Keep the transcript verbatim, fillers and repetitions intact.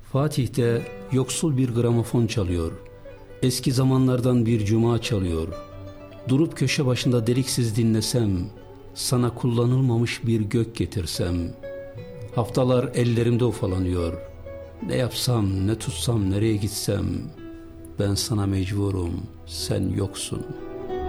Fatih'te yoksul bir gramofon çalıyor. Eski zamanlardan bir cuma çalıyor. Durup köşe başında deliksiz dinlesem, sana kullanılmamış bir gök getirsem. Haftalar ellerimde ufalanıyor. Ne yapsam, ne tutsam, nereye gitsem, ben sana mecburum, sen yoksun.